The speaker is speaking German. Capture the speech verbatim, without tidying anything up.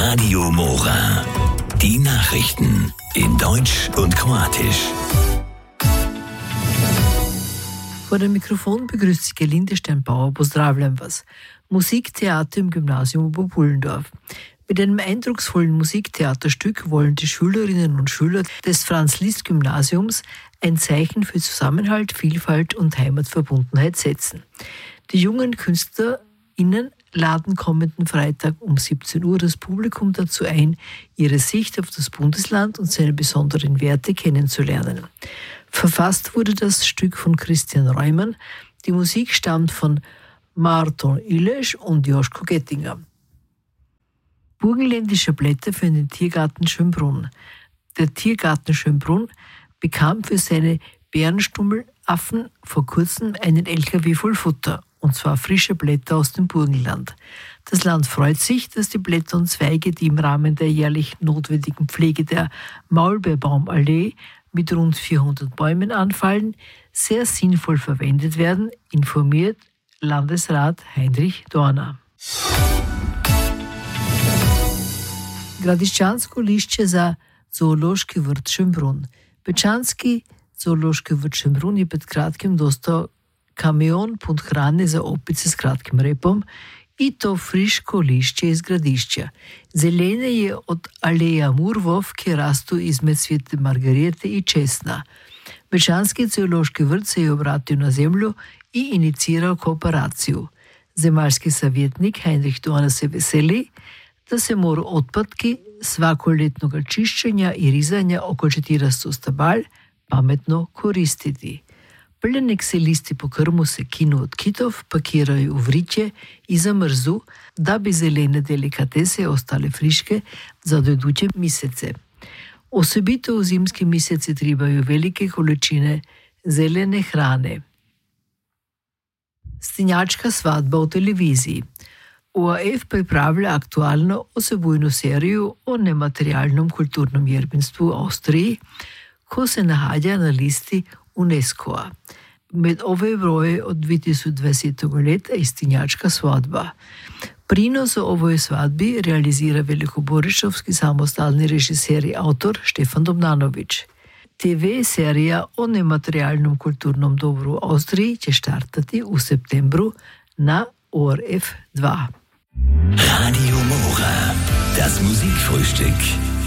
Radio Mora. Die Nachrichten in Deutsch und Kroatisch. Vor dem Mikrofon begrüßt sich Gelinde Steinbauer. Pozdravljam vas. Musiktheater im Gymnasium Oberpullendorf. Mit einem eindrucksvollen Musiktheaterstück wollen die Schülerinnen und Schüler des Franz-Liszt-Gymnasiums ein Zeichen für Zusammenhalt, Vielfalt und Heimatverbundenheit setzen. Die jungen KünstlerInnen laden kommenden Freitag um siebzehn Uhr das Publikum dazu ein, ihre Sicht auf das Bundesland und seine besonderen Werte kennenzulernen. Verfasst wurde das Stück von Christian Reumann. Die Musik stammt von Márton Iles und Joschko Gettinger. Burgenländische Blätter für den Tiergarten Schönbrunn. Der Tiergarten Schönbrunn bekam für seine Bärenstummellaffen vor kurzem einen L K W voll Futter, und zwar frische Blätter aus dem Burgenland. Das Land freut sich, dass die Blätter und Zweige, die im Rahmen der jährlich notwendigen Pflege der Maulbeerbaumallee mit rund vierhundert Bäumen anfallen, sehr sinnvoll verwendet werden, informiert Landesrat Heinrich Dorna. Gradišćansko lišće za zoološki vrt Šembrun. Bečanski zoološki vrt Šembrun je pred kratkim dostao kamion pun hrane za opice s kratkim repom i to friško lišće iz gradišća. Zelene je od aleja murvov, ki rastu izmed svete margarijete i česna. Bečanski zoološki vrt se je obratio na zemlju i inicirao kooperaciju. Zemaljski savjetnik Heinrich Dorna se veseli, da se morajo otpadki svakoletnega čiščenja i rizanja oko četirasto stabal pametno koristiti. Pljenek se listi po krmu se kinu od kitov pakirajo v vritje i zamrzu, da bi zelene delikatese ostale friške za dojdute mesece. Osobito v zimski meseci trebajo velike količine zelene hrane. Stenjačka svadba v televiziji. O R F pripravlja aktualno osebujno serijo o nematerialnom kulturnom jedinstvu v Avstriji, ko se nahaja na listi UNESCO-a. Med ove broje od dve tisoč dvajsetega leta je Stenjačka svadba. Prinos o ovoj svadbi realizira velikoborišovski samostalni režiser in avtor Štefan Domnanović. T V serija o nematerialnom kulturnom dobru v Avstriji će štartati v septembru na O R F dva. Radio Mora, das Musikfrühstück.